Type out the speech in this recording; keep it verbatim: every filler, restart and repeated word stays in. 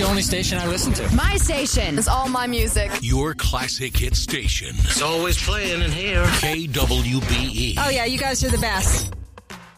the only station I listen to. My station is all my music. Your classic hit station. It's always playing in here. K W B E. Oh, yeah, you guys are the best.